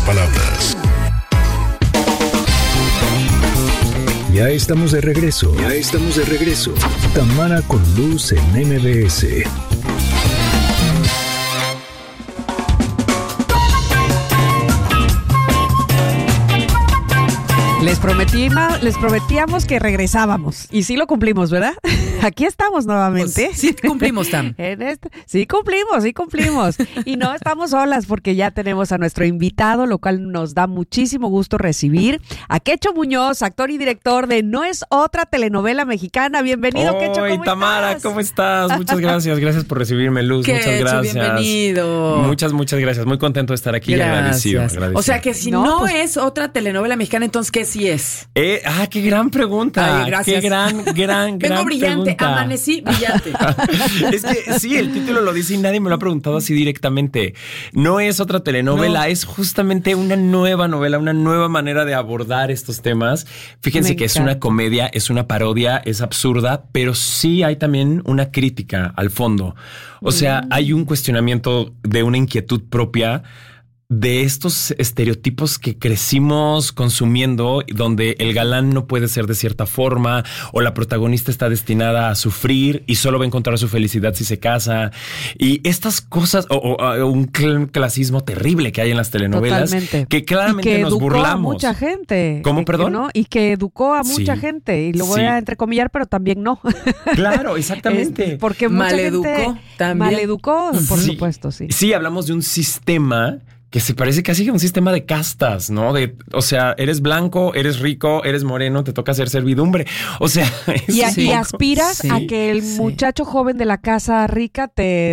palabras. Ya estamos de regreso. Tamara con Luz en MBS. Les prometíamos que regresábamos y sí lo cumplimos, ¿verdad? Aquí estamos nuevamente. Pues sí cumplimos, Tam. Sí cumplimos. Y no estamos solas porque ya tenemos a nuestro invitado, lo cual nos da muchísimo gusto recibir a Quecho Muñoz, actor y director de No es otra telenovela mexicana. Bienvenido, Quecho, ¿cómo Tamara, estás? ¿cómo estás? Muchas gracias por recibirme, Luz. Quecho, muchas gracias. bienvenido. Muchas gracias. Muy contento de estar aquí y agradecido. O sea que si no es otra telenovela mexicana, entonces ¿qué sí es? Qué gran pregunta. Ay, gracias. Qué gran Vengo brillante, pregunta. amanecí brillante. Es que sí, el título lo dice y nadie me lo ha preguntado así directamente. No es otra telenovela, es justamente una nueva novela, una nueva manera de abordar estos temas. Fíjense que es una comedia, es una parodia, es absurda, pero sí hay también una crítica al fondo. O sea, hay un cuestionamiento de una inquietud propia de estos estereotipos que crecimos consumiendo, donde el galán no puede ser de cierta forma o la protagonista está destinada a sufrir y solo va a encontrar su felicidad si se casa. Y estas cosas, o un clasismo terrible que hay en las telenovelas. Totalmente. Que claramente nos burlamos. A mucha gente. ¿Cómo, perdón? ¿No? Y que educó a mucha gente. Y lo voy a entrecomillar, pero también no. Claro, exactamente. Porque mucha gente maleducó, por supuesto, sí. Sí, hablamos de un sistema que se parece casi a un sistema de castas, ¿no? O sea, eres blanco, eres rico, eres moreno, te toca hacer servidumbre. O sea, y aspiras a que el muchacho joven de la casa rica te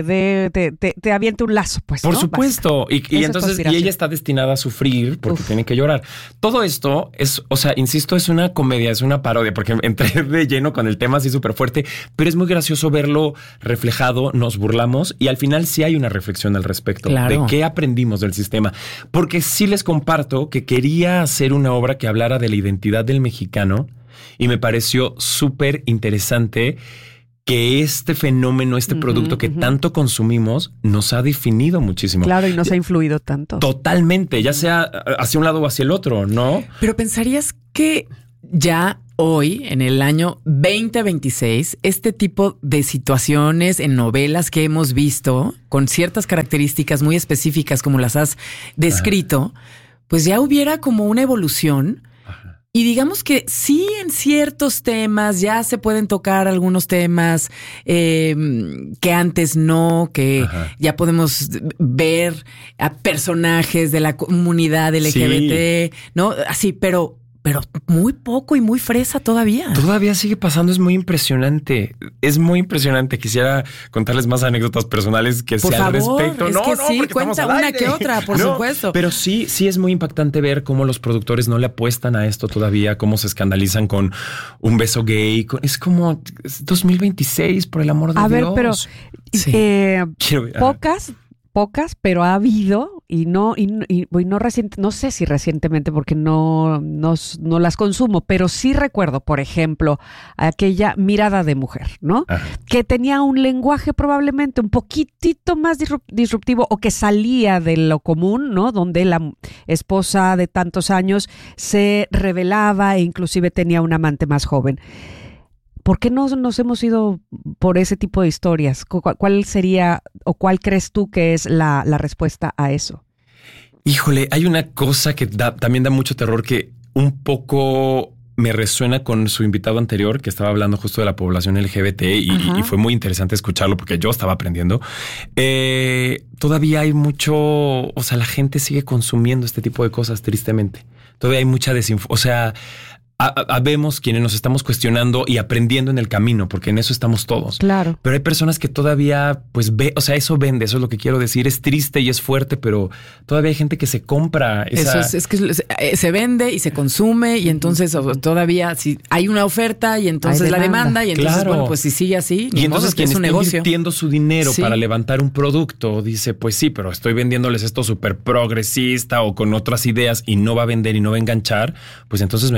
aviente un lazo, pues. Por ¿no? supuesto. Y entonces ella está destinada a sufrir porque tiene que llorar. Todo esto es, o sea, insisto, es una comedia, es una parodia, porque entré de lleno con el tema así súper fuerte, pero es muy gracioso verlo reflejado, nos burlamos y al final sí hay una reflexión al respecto de qué aprendimos del sistema. Porque sí les comparto que quería hacer una obra que hablara de la identidad del mexicano y me pareció súper interesante que este fenómeno, este producto que tanto consumimos, nos ha definido muchísimo. Claro, y nos ha influido tanto. Totalmente, ya sea hacia un lado o hacia el otro, ¿no? Pero pensarías que ya hoy, en el año 2026, este tipo de situaciones en novelas que hemos visto con ciertas características muy específicas como las has descrito, pues ya hubiera como una evolución. Y digamos que sí, en ciertos temas ya se pueden tocar algunos temas que antes no, que ya podemos ver a personajes de la comunidad LGBT, ¿no? Así, pero muy poco y muy fresa todavía. Todavía sigue pasando, es muy impresionante. Quisiera contarles más anécdotas personales que sea al respecto. Es que sí, cuenta una que otra, por supuesto. Pero sí es muy impactante ver cómo los productores no le apuestan a esto todavía, cómo se escandalizan con un beso gay. Es como 2026, por el amor de Dios. A ver, pero pocas, pero ha habido y no reciente, no sé si recientemente porque no las consumo, pero sí recuerdo, por ejemplo, aquella Mirada de Mujer, ¿no? Que tenía un lenguaje probablemente un poquitito más disruptivo o que salía de lo común, ¿no? Donde la esposa de tantos años se rebelaba e inclusive tenía un amante más joven. ¿Por qué no nos hemos ido por ese tipo de historias? ¿Cuál sería o cuál crees tú que es la respuesta a eso? Híjole, hay una cosa que también da mucho terror que un poco me resuena con su invitado anterior que estaba hablando justo de la población LGBT y fue muy interesante escucharlo porque yo estaba aprendiendo. Todavía hay mucho, o sea, la gente sigue consumiendo este tipo de cosas tristemente. Todavía hay mucha desinformación, o sea, habemos quienes nos estamos cuestionando y aprendiendo en el camino, porque en eso estamos todos. Claro. Pero hay personas que todavía, pues o sea, eso vende, eso es lo que quiero decir. Es triste y es fuerte, pero todavía hay gente que se compra esa... Eso es que se vende y se consume y entonces todavía si hay una oferta y entonces la demanda y entonces, bueno, pues si sigue así, y entonces quien está invirtiendo su dinero Sí. para levantar un producto dice, pues sí, pero estoy vendiéndoles esto súper progresista o con otras ideas y no va a vender y no va a enganchar, pues entonces me voy a lo que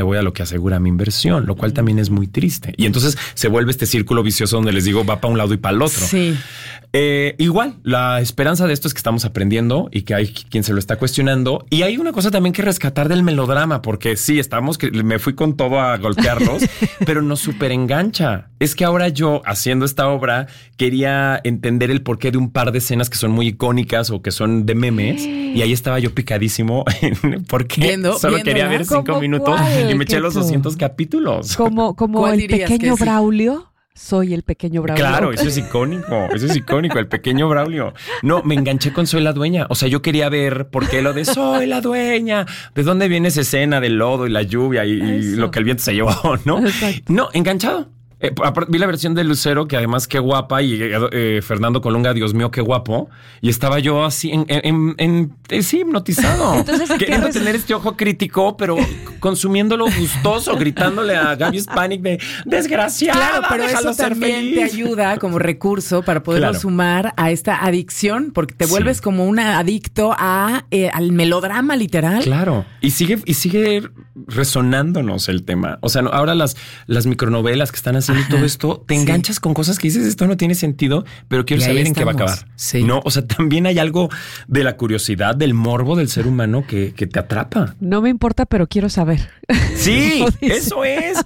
asegura mi inversión, lo cual también es muy triste. Y entonces se vuelve este círculo vicioso donde les digo, va para un lado y para el otro. Sí. Igual, la esperanza de esto es que estamos aprendiendo y que hay quien se lo está cuestionando. Y hay una cosa también que rescatar del melodrama, porque sí, me fui con todo a golpearlos, pero nos súper engancha. Es que ahora yo, haciendo esta obra, quería entender el porqué de un par de escenas que son muy icónicas o que son de memes. Y ahí estaba yo picadísimo porque solo quería ver 5 minutos y me eché los 200 capítulos. Como el pequeño Braulio. Soy el pequeño Braulio. Claro, eso es icónico, el pequeño Braulio. No, me enganché con Soy la Dueña. O sea, yo quería ver por qué lo de Soy la Dueña, de dónde viene esa escena del lodo y la lluvia y lo que el viento se llevó, ¿no? Exacto. No, enganchado. Vi la versión de Lucero, que además qué guapa, y Fernando Colunga, Dios mío, qué guapo. Y estaba yo así sí, hipnotizado. Entonces, queriendo tener este ojo crítico, pero consumiéndolo gustoso, gritándole a Gaby Spanik de desgraciada. Claro, pero eso también te ayuda como recurso para poderlo sumar a esta adicción, porque te vuelves como un adicto al melodrama literal. Claro. Y sigue resonándonos el tema. O sea, ahora las micronovelas que están haciendo todo esto, te enganchas con cosas que dices, esto no tiene sentido, pero quiero saber en qué va a acabar. Sí. No, o sea, también hay algo de la curiosidad, del morbo del ser humano que te atrapa. No me importa, pero quiero saber. Sí, eso es.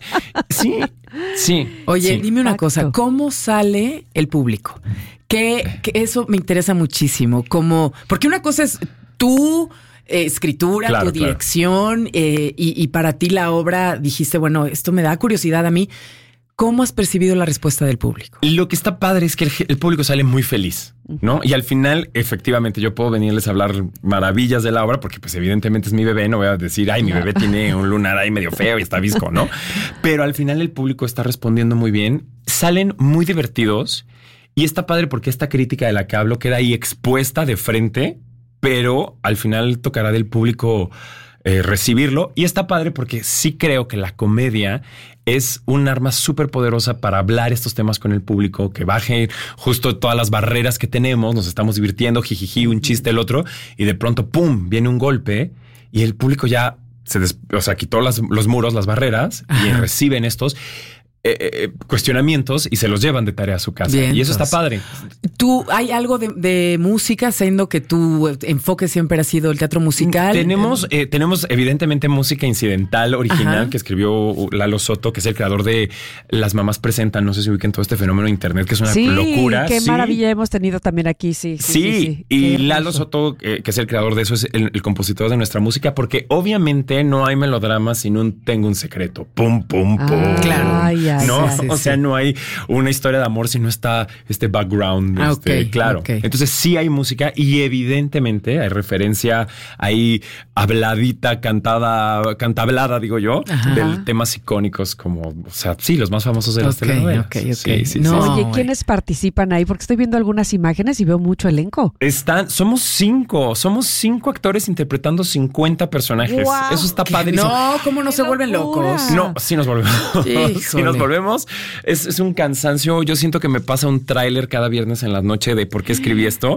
Sí. Oye, dime una cosa, ¿cómo sale el público? Que eso me interesa muchísimo. Porque una cosa es tú, escritura, tu dirección, y para ti la obra, dijiste, bueno, esto me da curiosidad a mí. ¿Cómo has percibido la respuesta del público? Lo que está padre es que el público sale muy feliz, ¿no? Y al final, efectivamente, yo puedo venirles a hablar maravillas de la obra porque, pues, evidentemente es mi bebé. No voy a decir, ay, mi bebé tiene un lunar ahí medio feo y está visco, ¿no? Pero al final el público está respondiendo muy bien. Salen muy divertidos y está padre porque esta crítica de la que hablo queda ahí expuesta de frente, pero al final tocará del público recibirlo. Y está padre porque sí creo que la comedia es un arma súper poderosa para hablar estos temas con el público, que baje justo todas las barreras que tenemos, nos estamos divirtiendo, jijiji, un chiste, el otro, y de pronto, ¡pum!, viene un golpe y el público ya quitó los muros, las barreras, y reciben estos cuestionamientos y se los llevan de tarea a su casa. Bien, y eso está padre. ¿Tú hay algo de música, siendo que tu enfoque siempre ha sido el teatro musical? Tenemos evidentemente música incidental original que escribió Lalo Soto, que es el creador de Las Mamás Presentan. No sé si ubiquen todo este fenómeno de internet, que es una locura. Qué maravilla hemos tenido también aquí. Sí. Y Lalo Soto, que es el creador de eso, es el compositor de nuestra música, porque obviamente no hay melodrama sin tengo un secreto. Pum, pum, pum. Claro. No, o sea, no hay una historia de amor si no está este background. Claro. Entonces sí hay música y evidentemente hay referencia ahí habladita, cantablada, digo yo, de temas icónicos como, o sea, sí, los más famosos de las telenovelas. Sí. Oye, ¿quiénes participan ahí? Porque estoy viendo algunas imágenes y veo mucho elenco. Somos 5 actores interpretando 50 personajes. Wow. Eso está padrísimo. No, ¿cómo no se vuelven locos? No, sí nos volvemos. Sí nos volvemos. Es un cansancio. Yo siento que me pasa un tráiler cada viernes en la noche de por qué escribí esto.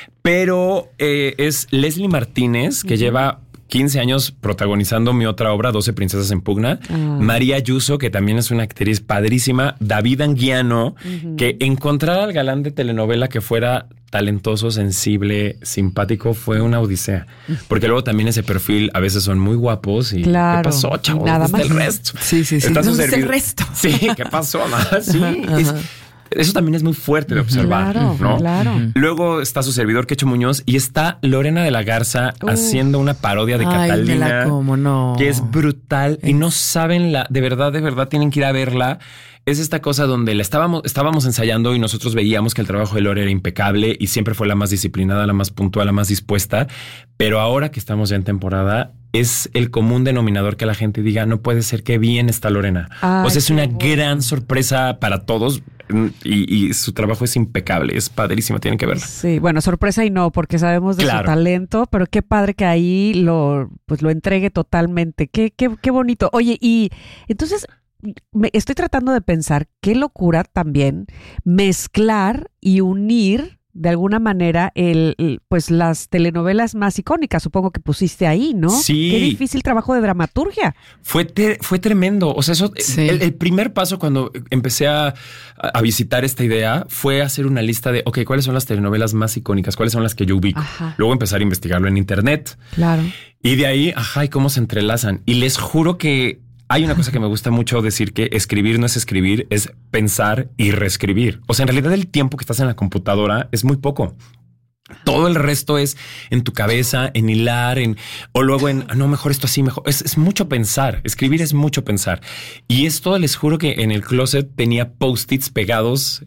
Pero es Leslie Martínez, que lleva 15 años protagonizando mi otra obra, 12 princesas en pugna. María Ayuso, que también es una actriz padrísima. David Anguiano, que encontrar al galán de telenovela que fuera talentoso, sensible, simpático, fue una odisea. Porque luego también ese perfil a veces son muy guapos y claro, ¿qué pasó, chavos? Nada más. El resto. Sí. Está no es el resto. Sí, ¿qué pasó? Sí. Eso también es muy fuerte de observar, ¿no? Claro. Luego está su servidor, Quecho Muñoz, y está Lorena de la Garza haciendo una parodia de Catalina, que es brutal y no saben de verdad tienen que ir a verla. Es esta cosa donde estábamos ensayando y nosotros veíamos que el trabajo de Lore era impecable y siempre fue la más disciplinada, la más puntual, la más dispuesta. Pero ahora que estamos ya en temporada, es el común denominador que la gente diga, no puede ser, que bien está Lorena. O sea, es una gran sorpresa para todos y su trabajo es impecable, es padrísimo, tienen que verla. Sí, bueno, sorpresa y no, porque sabemos de su talento, pero qué padre que ahí lo entregue totalmente. Qué bonito. Oye, y entonces estoy tratando de pensar qué locura también mezclar y unir de alguna manera pues las telenovelas más icónicas, supongo que pusiste ahí, ¿no? Sí. Qué difícil trabajo de dramaturgia. Fue tremendo. O sea, eso, el primer paso cuando empecé a visitar esta idea fue hacer una lista de, ok, ¿cuáles son las telenovelas más icónicas? ¿Cuáles son las que yo ubico? Ajá. Luego empezar a investigarlo en internet. Claro. Y de ahí, y cómo se entrelazan. Y les juro que hay una cosa que me gusta mucho decir, que escribir no es escribir, es pensar y reescribir. O sea, en realidad el tiempo que estás en la computadora es muy poco. Todo el resto es en tu cabeza, en hilar, o luego no, mejor esto así, mejor. Es mucho pensar. Escribir es mucho pensar. Y esto les juro que en el closet tenía post-its pegados,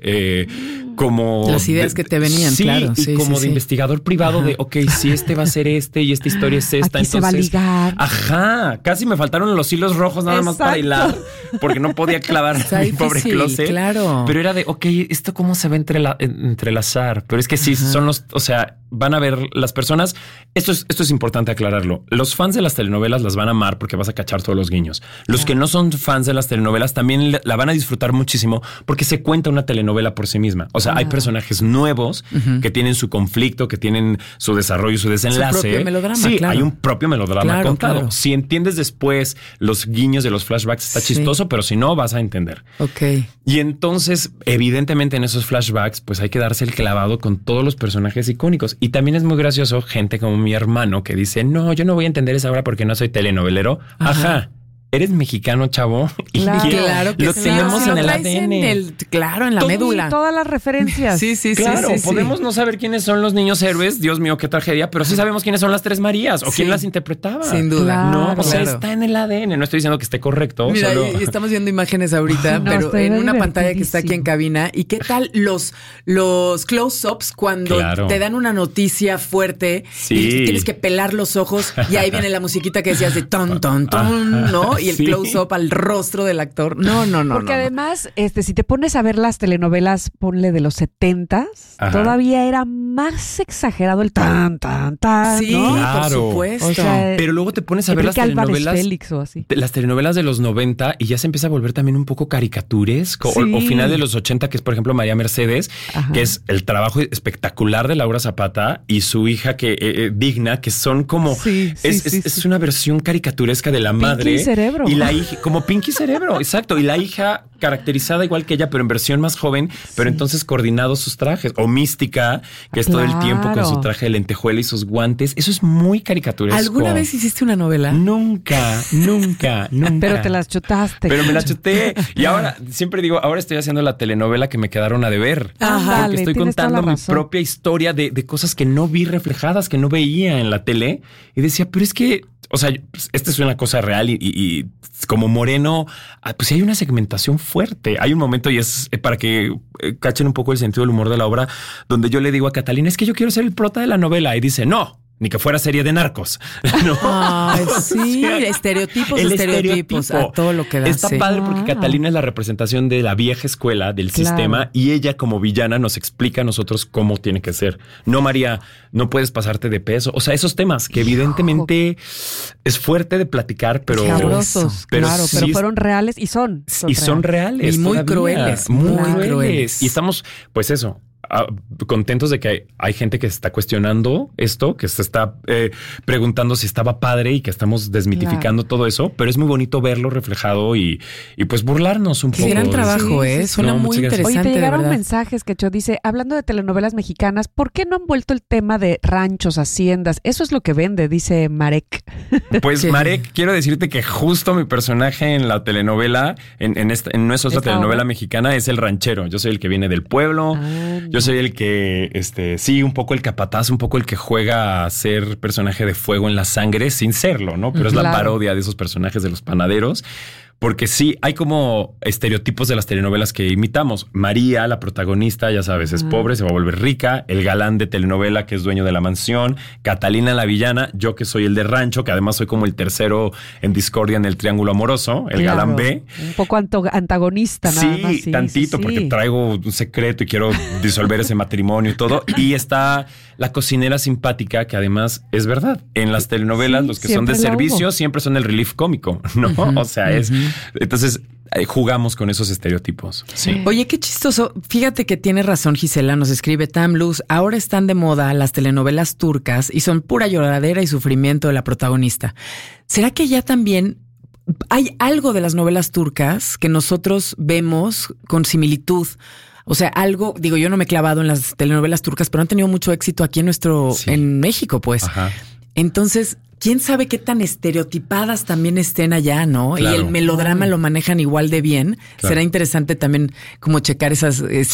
como las ideas que te venían, sí, claro. Y como de investigador privado. Ajá. De, ok, si este va a ser este y esta historia es esta. Aquí entonces se va a ligar. Ajá, casi me faltaron los hilos rojos nada más para hilar, porque no podía clavar mi pobre closet. Claro. Pero era de, ok, esto cómo se va a entrelazar. Pero es que sí, son o sea, van a ver las personas. Esto es importante aclararlo. Los fans de las telenovelas las van a amar porque vas a cachar todos los guiños. Los que no son fans de las telenovelas también la van a disfrutar muchísimo porque se cuenta una telenovela por sí misma. O sea, hay personajes nuevos que tienen su conflicto, que tienen su desarrollo, su desenlace. Su propio melodrama, sí, claro. Hay un propio melodrama contado. Claro. Si entiendes después los guiños de los flashbacks, está chistoso, pero si no, vas a entender. Ok. Y entonces, evidentemente, en esos flashbacks, pues hay que darse el clavado con todos los personajes icónicos. Y también es muy gracioso gente como mi hermano que dice, no, yo no voy a entender esa obra porque no soy telenovelero. Ajá. Eres mexicano, chavo. Claro que lo tenemos en el ADN. Claro, en la médula. Todas las referencias. Sí. Claro, podemos no saber quiénes son los niños héroes. Dios mío, qué tragedia. Pero sí sabemos quiénes son las Tres Marías o quién las interpretaba. Sin duda. Claro, o sea, está en el ADN. No estoy diciendo que esté correcto. Mira, y estamos viendo imágenes ahorita, pero en una pantalla que está aquí en cabina. ¿Y qué tal los close-ups cuando te dan una noticia fuerte y tienes que pelar los ojos y ahí viene la musiquita que decías de ton, ton, ton, ¿no? Y el close-up al rostro del actor. No. Porque además, si te pones a ver las telenovelas, ponle de los 70s, todavía era más exagerado el tan, tan, tan. Sí, ¿no? Claro. Por supuesto. O sea, pero luego te pones a ver las telenovelas. Félix o así. Las telenovelas de los 90 y ya se empieza a volver también un poco caricaturesco. O final de los 80, que es, por ejemplo, María Mercedes, que es el trabajo espectacular de Laura Zapata y su hija Digna, que son como es una versión caricaturesca de la madre. Pinky Cerebro. Y la hija, como Pinky Cerebro, exacto. Y la hija caracterizada igual que ella, pero en versión más joven, pero entonces coordinados sus trajes. O Mística, que es todo el tiempo con su traje de lentejuela y sus guantes. Eso es muy caricaturesco. ¿Alguna vez hiciste una novela? Nunca. Pero te las chutaste. Pero me la chuté. Y ahora, siempre digo, ahora estoy haciendo la telenovela que me quedaron a deber. Porque estoy contando mi propia historia de cosas que no vi reflejadas, que no veía en la tele. Y decía, pero es que, o sea, esta es una cosa real y como Moreno, pues hay una segmentación fuerte. Hay un momento, y es para que cachen un poco el sentido del humor de la obra, donde yo le digo a Catalina, es que yo quiero ser el prota de la novela. Y dice, no. Ni que fuera serie de narcos. ¿No? Ay, sí, estereotipos a todo lo que da. Está padre porque Catalina es la representación de la vieja escuela, del sistema, y ella como villana nos explica a nosotros cómo tiene que ser. No, María, no puedes pasarte de peso. O sea, esos temas que evidentemente es fuerte de platicar, pero... Sabrosos, pero fueron reales y son. Son reales. Y muy crueles. Muy crueles. Y estamos, pues eso... contentos de que hay gente que se está cuestionando esto, que se está preguntando si estaba padre y que estamos desmitificando todo eso, pero es muy bonito verlo reflejado y pues burlarnos un poco. Gran trabajo, suena muy interesante. Oye, te llegaron mensajes que yo dice, hablando de telenovelas mexicanas, ¿por qué no han vuelto el tema de ranchos, haciendas? Eso es lo que vende, dice Marek. Pues Marek, quiero decirte que justo mi personaje en la telenovela, en no es otra telenovela mexicana, es el ranchero. Yo soy el que viene del pueblo. Yo soy el que, un poco el capataz, un poco el que juega a ser personaje de fuego en la sangre sin serlo, ¿no? Pero es la parodia de esos personajes de los panaderos. Porque sí, hay como estereotipos de las telenovelas que imitamos. María, la protagonista, ya sabes, es pobre, se va a volver rica. El galán de telenovela que es dueño de la mansión. Catalina, la villana. Yo que soy el de rancho, que además soy como el tercero en discordia en el triángulo amoroso. El galán B. Un poco antagonista, nada más. Sí, tantito, porque traigo un secreto y quiero disolver ese matrimonio y todo. Y está la cocinera simpática, que además es verdad. En las telenovelas, los que son de servicio siempre son el relief cómico, ¿no? O sea, entonces jugamos con esos estereotipos. Sí. Oye, qué chistoso. Fíjate que tiene razón Gisela, nos escribe Tam Luz. Ahora están de moda las telenovelas turcas y son pura lloradera y sufrimiento de la protagonista. ¿Será que ya también hay algo de las novelas turcas que nosotros vemos con similitud? O sea, algo, digo, yo no me he clavado en las telenovelas turcas, pero han tenido mucho éxito aquí en México, pues. Ajá. Entonces, quién sabe qué tan estereotipadas también estén allá, ¿no? Claro. Y el melodrama lo manejan igual de bien. Claro. Será interesante también como checar esa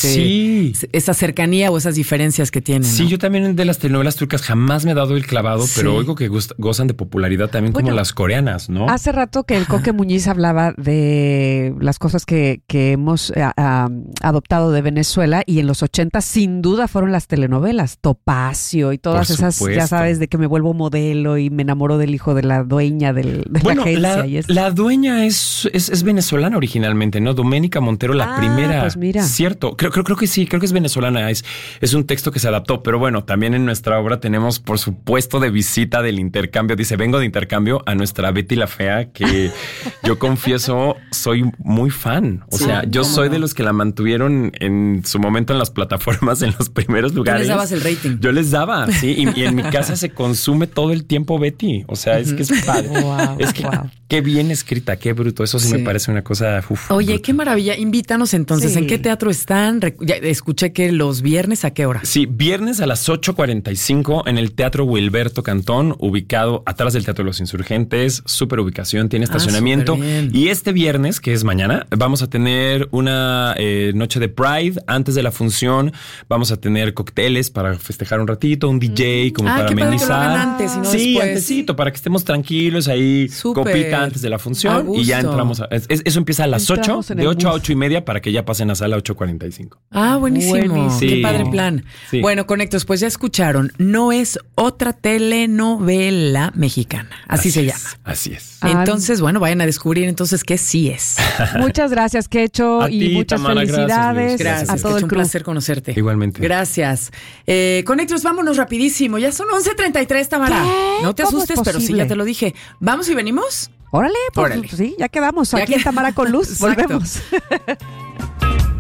cercanía o esas diferencias que tienen. Sí, ¿no? Yo también de las telenovelas turcas jamás me he dado el clavado, pero oigo que gozan de popularidad también como las coreanas, ¿no? Hace rato que el Coque Muñiz hablaba de las cosas que hemos adoptado de Venezuela, y en los 80 sin duda fueron las telenovelas, Topacio y todas esas, ya sabes, de que me vuelvo modelo y me enamoró del hijo de la dueña de la agencia. La dueña es venezolana originalmente, ¿no? Doménica Montero, la primera. Pues mira. Cierto, creo que sí, creo que es venezolana. Es un texto que se adaptó, pero bueno, también en nuestra obra tenemos, por supuesto, de visita del intercambio. Dice, vengo de intercambio a nuestra Betty la Fea, que yo confieso, soy muy fan. O sea, yo soy de los que la mantuvieron en su momento en las plataformas, en los primeros lugares. ¿Tú les dabas el rating? Yo les daba, sí. Y en mi casa se consume todo el tiempo Betty. O sea, es que es padre. Es que qué bien escrita, qué bruto. Eso sí me parece una cosa. Oye, bruto. Qué maravilla. Invítanos entonces. ¿En qué teatro están? Ya escuché que los viernes, ¿a qué hora? Sí, viernes a las 8:45 en el Teatro Wilberto Cantón, ubicado atrás del Teatro de los Insurgentes. Súper ubicación, tiene estacionamiento. Y este viernes, que es mañana, vamos a tener una noche de Pride. Antes de la función vamos a tener cócteles para festejar un ratito, un DJ como para amenizar. Antes, y no sí, después. Antesito, para que estemos tranquilos ahí, copita antes de la función y ya entramos. Eso empieza a las 8, de 8 a 8:30 para que ya pasen a sala 8:45. Buenísimo. Sí. Qué padre plan. Sí. Bueno, Conectos, pues ya escucharon, no es otra telenovela mexicana. Así se llama. Así es. Entonces, bueno, vayan a descubrir entonces qué sí es. Muchas gracias, Quecho, y muchas Tamara, felicidades. Gracias a todo el un placer conocerte. Igualmente. Gracias. Conectos, vámonos rapidísimo. Ya son 11:33, Tamara. ¿Qué? No te asustes, pero sí, ya te lo dije. ¿Vamos y venimos? Órale, pues sí, ya quedamos. Aquí en Tamara con Luz. Volvemos.